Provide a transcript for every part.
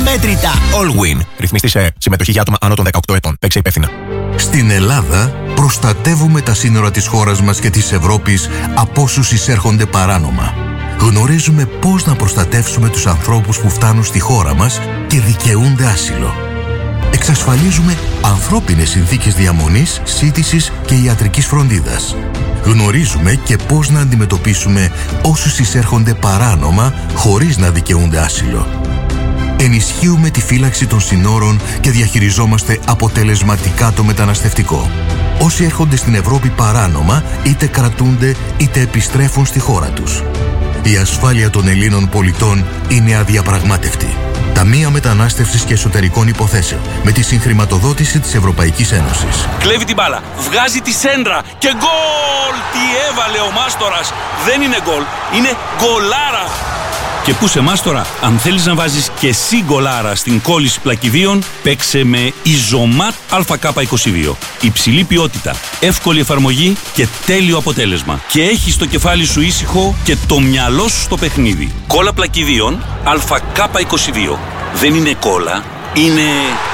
αμέτρητα. All Win. Ρυθμιστή σε συμμετοχή για άτομα άνω των 18 ετών. Παίξε υπεύθυνα. Στην Ελλάδα προστατεύουμε τα σύνορα της χώρας μας και της Ευρώπης από όσους εισέρχονται παράνομα. Γνωρίζουμε πώς να προστατεύσουμε τους ανθρώπους που φτάνουν στη χώρα μας και δικαιούνται άσυλο. Εξασφαλίζουμε ανθρώπινες συνθήκες διαμονής, σύντησης και ιατρικής φροντίδας. Γνωρίζουμε και πώς να αντιμετωπίσουμε όσους εισέρχονται παράνομα χωρίς να δικαιούνται άσυλο. Ενισχύουμε τη φύλαξη των συνόρων και διαχειριζόμαστε αποτελεσματικά το μεταναστευτικό. Όσοι έρχονται στην Ευρώπη παράνομα είτε κρατούνται είτε επιστρέφουν στη χώρα τους. Η ασφάλεια των Ελλήνων πολιτών είναι αδιαπραγμάτευτη. Ταμεία Μετανάστευσης και Εσωτερικών Υποθέσεων με τη συγχρηματοδότηση της Ευρωπαϊκής Ένωσης. Κλέβει την μπάλα, βγάζει τη σέντρα και γκολ! Τι έβαλε ο Μάστορας! Δεν είναι γκολ, είναι γκολάρα! Και πού σε Μάστορα, αν θέλεις να βάζεις και εσύ γκολάρα στην κόλληση πλακιδίων, παίξε με Ιζωμάτ ΑΚ22. Υψηλή ποιότητα, εύκολη εφαρμογή και τέλειο αποτέλεσμα. Και έχεις το κεφάλι σου ήσυχο και το μυαλό σου στο παιχνίδι. Κόλλα πλακιδίων ΑΚ22. Δεν είναι κόλλα, είναι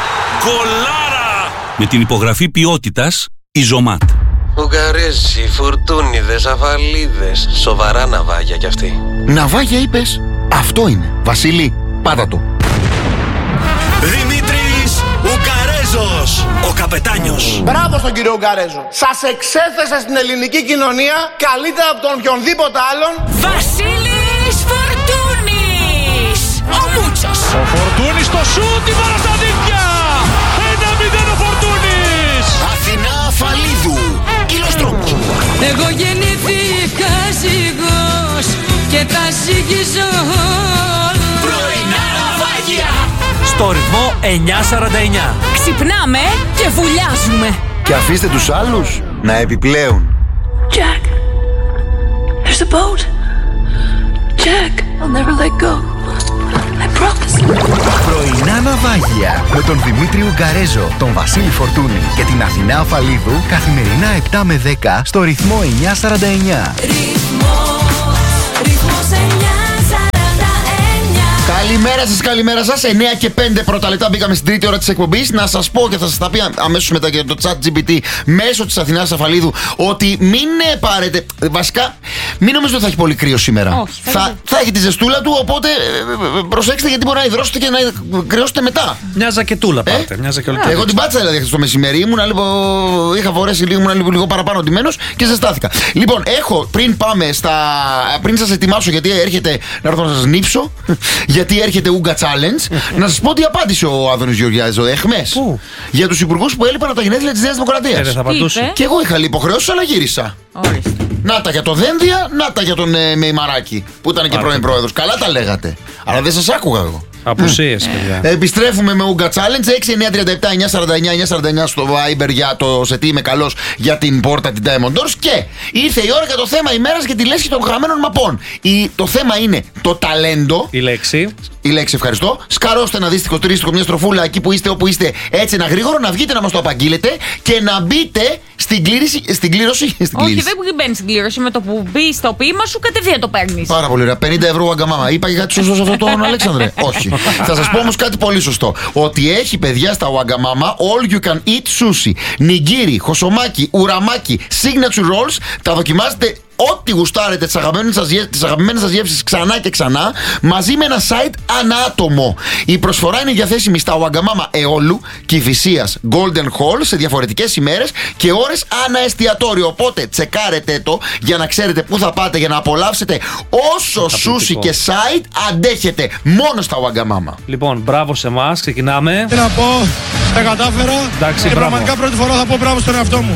γκολάρα! Με την υπογραφή ποιότητας Ιζωμάτ. Ουγγαρέζοι, φουρτούνιδες, αφαλίδες. Σοβαρά ναυάγια κι αυτοί. Ναυάγια είπες? Αυτό είναι. Βασίλη, πάτα το. Δημήτρης Ουγγαρέζος, ο καπετάνιος. Μπράβο στον κύριο Ουγγαρέζο. Σας εξέθεσε στην ελληνική κοινωνία καλύτερα από τον οποιονδήποτε άλλον. Βασίλης Φορτούνης, ο Μούτσος. Ο Φορτούνης το σούτ, η μπάλα στα δίχτυα. 1-0 ο Φορτούνης. Αθηνά Αφαλίδου, Ηλοστρόπου. Εγώ γεννήθηκα ζυγός και τα ζυγίζω όλα. Πρωινά ναυάγια. Στο ρυθμό 949. Ξυπνάμε και βουλιάζουμε. Και αφήστε τους άλλους να επιπλέουν. Jack, there's a boat. Jack, I'll never let go. I promise. Πρωινά ναυάγια με τον Δημήτρη Ουγγαρέζο, τον Βασίλη Φορτούνη και την Αθηνά Αφαλίδου καθημερινά 7 με 10 στο ρυθμό 949. Ρυθμός 949. Καλημέρα σας. 9 και 5 πρώτα λεπτά μπήκαμε στην τρίτη ώρα της εκπομπής. Να σας πω και θα σας τα πει αμέσως μετά και το ChatGPT μέσω της Αθηνάς Αφαλίδου ότι μην πάρετε. Βασικά, μην νομίζετε ότι θα έχει πολύ κρύο σήμερα. Όχι, θα έχει τη ζεστούλα του, οπότε προσέξτε γιατί μπορεί να υδρώσετε και να κρυώσετε μετά. Μια ζακετούλα πάρτε. Μια ζακετούλα. Εγώ την πάτησα δηλαδή χθες το μεσημέρι. Είχα φορέσει λίγο παραπάνω ντυμένος και ζεστάθηκα. Λοιπόν, έχω πριν σας ετοιμάσω γιατί έρχεται να έρθω να σας νύψω. Γιατί έρχεται Ούγκα Challenge. Να σας πω τι απάντησε ο Άδωνης Γεωργιάδης εχμές. Πού? Για τους υπουργούς που έλειπαν από τα γενέθλια της Νέας Δημοκρατίας. Δεν θα απαντούσε. Και εγώ είχα υποχρεώσεις, αλλά γύρισα. Ορίστε. Να τα για το Δένδια, να τα για τον Μεϊμαράκη που ήταν και πρώην πρόεδρος. Καλά τα λέγατε. Αλλά δεν σας άκουγα εγώ. Απουσίες, παιδιά. Επιστρέφουμε με Ούγκα Challenge 6937-949-949 στο Viber για το σε τι είμαι καλός για την πόρτα την Diamond Doors. Και ήρθε η ώρα για το θέμα ημέρας για τη λέσχη των χαμένων μαπών. Το θέμα είναι το ταλέντο. Η λέξη, ευχαριστώ. Σκαρώστε ένα δίστικο, τρίστικο, μια στροφούλα εκεί που είστε, όπου είστε, έτσι ένα γρήγορο, να βγείτε να μας το απαγγείλετε και να μπείτε στην κλήρωση. Όχι, δεν μπαίνει στην κλήρωση. Με το που μπει στο ποίημα σου, κατευθείαν το παίρνει. Πάρα πολύ ωραία. 50 ευρώ Waggamama. Είπα και κάτι σωστό σε αυτό τον Αλέξανδρε. Όχι. Θα σας πω όμως κάτι πολύ σωστό. Ότι έχει παιδιά στα Waggamama all you can eat sushi, νιγκίρι, χωσομάκι, ουραμάκι, signature rolls. Τα δοκιμάζετε ό,τι γουστάρετε τις αγαπημένες σας γεύσεις ξανά και ξανά, μαζί με ένα site ανά άτομο. Η προσφορά είναι διαθέσιμη στα Waggamama Εόλου, Κηφισίας, Golden Hall σε διαφορετικές ημέρες και ώρες ανά εστιατόριο. Οπότε τσεκάρετε το για να ξέρετε πού θα πάτε για να απολαύσετε όσο σούσι και site αντέχετε μόνο στα Waggamama. Λοιπόν, μπράβο σε εμάς, ξεκινάμε. Τι να πω, τα κατάφερα. Εντάξει, και πραγματικά πρώτη φορά θα πω μπράβο στον εαυτό μου.